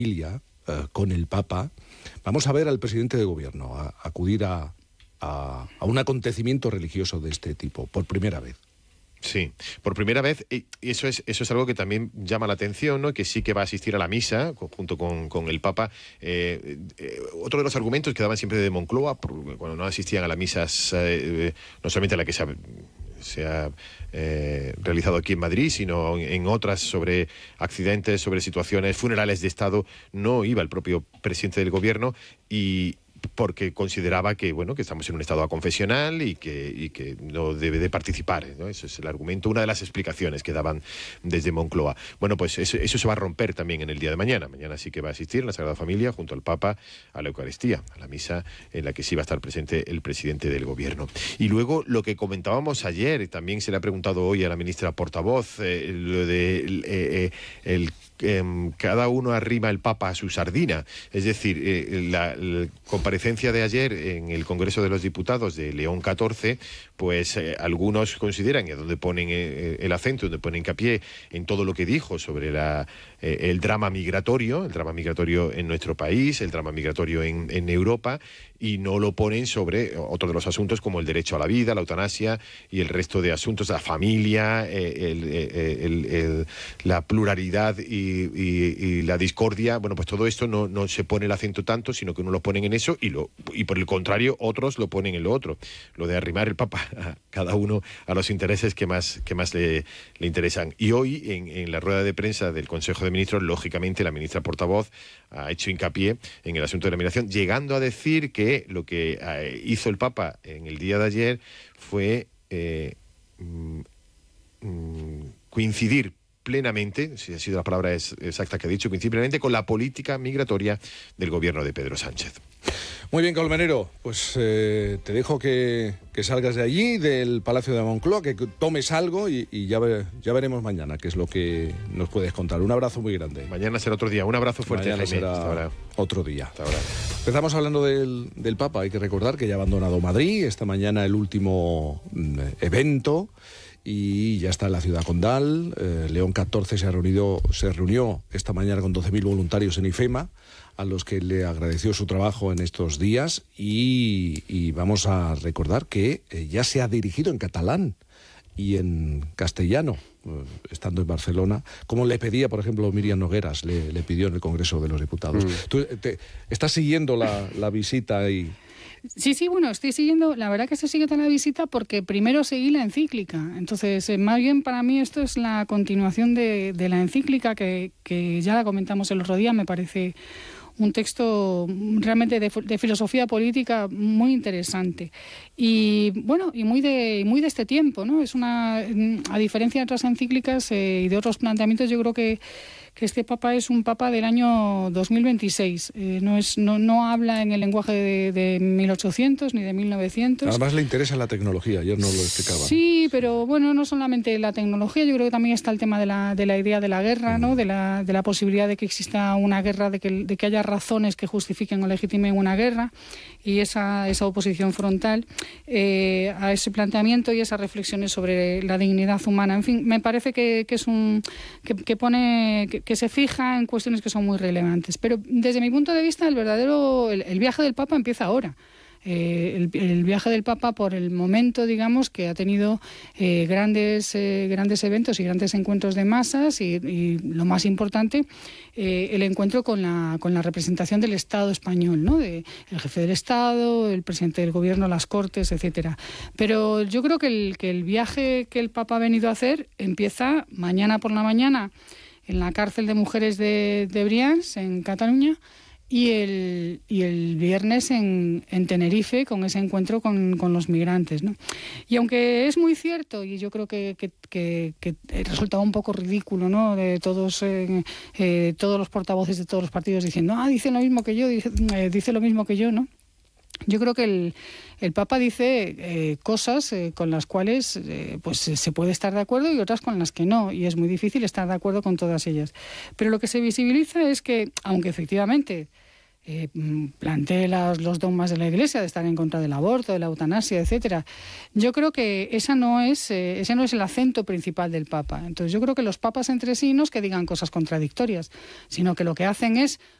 con el Papa, vamos a ver al presidente de gobierno acudir a un acontecimiento religioso de este tipo, por primera vez. Sí, por primera vez, y eso es algo que también llama la atención, ¿no? Que sí que va a asistir a la misa junto con el Papa. Otro de los argumentos que daban siempre de Moncloa, cuando no asistían a las misas, no solamente a la que se ha realizado aquí en Madrid, sino en otras, sobre accidentes, sobre situaciones, funerales de Estado, no iba el propio presidente del gobierno, y porque consideraba que, bueno, que estamos en un estado aconfesional y que no debe de participar, ¿no? Ese es el argumento, una de las explicaciones que daban desde Moncloa. Bueno, pues eso se va a romper también en el día de mañana. Mañana sí que va a asistir la Sagrada Familia junto al Papa a la Eucaristía, a la misa en la que sí va a estar presente el presidente del gobierno. Y luego lo que comentábamos ayer, también se le ha preguntado hoy a la ministra portavoz, lo de cada uno arrima el Papa a su sardina. Es decir, la comparecencia de ayer en el Congreso de los Diputados de León XIV, pues algunos consideran, y donde ponen el acento, donde ponen hincapié en todo lo que dijo sobre el drama migratorio en nuestro país, el drama migratorio en Europa, y no lo ponen sobre otro de los asuntos como el derecho a la vida, la eutanasia y el resto de asuntos, la familia, la pluralidad y la discordia. Bueno, pues todo esto no se pone el acento tanto, sino que uno lo ponen en eso y por el contrario otros lo ponen en lo otro, lo de arrimar el Papa a cada uno a los intereses que más le interesan. Y hoy en la rueda de prensa del Consejo de Ministros, lógicamente la ministra portavoz ha hecho hincapié en el asunto de la migración, llegando a decir que lo que hizo el Papa en el día de ayer fue coincidir plenamente, si ha sido la palabra exacta que ha dicho, coincidir plenamente con la política migratoria del gobierno de Pedro Sánchez. Muy bien, Colmenero, pues te dejo que salgas de allí, del Palacio de Moncloa, que tomes algo y ya veremos mañana qué es lo que nos puedes contar. Un abrazo muy grande. Mañana será otro día. Un abrazo fuerte, mañana Jaime. Será otro día. Hasta ahora. Empezamos hablando del Papa. Hay que recordar que ya ha abandonado Madrid. Esta mañana el último evento y ya está en la ciudad condal. León XIV se reunió esta mañana con 12.000 voluntarios en IFEMA, a los que le agradeció su trabajo en estos días, y vamos a recordar que ya se ha dirigido en catalán y en castellano, estando en Barcelona, como le pedía, por ejemplo, Míriam Nogueras, le pidió en el Congreso de los Diputados. ¿Tú estás siguiendo la visita y...? Sí, bueno, estoy siguiendo, la verdad que estoy siguiendo la visita porque primero seguí la encíclica. Entonces, más bien para mí esto es la continuación de la encíclica que ya la comentamos el otro día. Me parece un texto realmente de filosofía política muy interesante y bueno, y muy de este tiempo, ¿no? Es a diferencia de otras encíclicas y de otros planteamientos, yo creo que este Papa es un Papa del año 2026. No habla en el lenguaje de 1800 ni de 1900. Además le interesa la tecnología, ayer nos lo explicaba. Sí, pero bueno, no solamente la tecnología, yo creo que también está el tema de la idea de la guerra, ¿no? De la posibilidad de que exista una guerra, de que haya razones que justifiquen o legitimen una guerra, y esa oposición frontal a ese planteamiento y esas reflexiones sobre la dignidad humana. En fin, me parece que es que se fija en cuestiones que son muy relevantes. Pero desde mi punto de vista, el viaje del Papa empieza ahora. El viaje del Papa, por el momento, digamos, que ha tenido grandes eventos y grandes encuentros de masas y lo más importante, el encuentro con la representación del Estado español, ¿no? El jefe del Estado, el presidente del gobierno, las Cortes, etcétera. Pero yo creo que el viaje que el Papa ha venido a hacer empieza mañana por la mañana en la cárcel de mujeres de Brians, en Cataluña, y el viernes en Tenerife, con ese encuentro con los migrantes, ¿no? Y aunque es muy cierto, y yo creo que resultaba un poco ridículo, ¿no? De todos los portavoces de todos los partidos diciendo, dice lo mismo que yo, dice lo mismo que yo, ¿no? Yo creo que el Papa dice cosas con las cuales pues se puede estar de acuerdo y otras con las que no, y es muy difícil estar de acuerdo con todas ellas. Pero lo que se visibiliza es que, aunque efectivamente plantee los dogmas de la Iglesia de estar en contra del aborto, de la eutanasia, etcétera. Yo creo que ese no es el acento principal del Papa. Entonces yo creo que los papas entre sí no es que digan cosas contradictorias, sino que lo que hacen es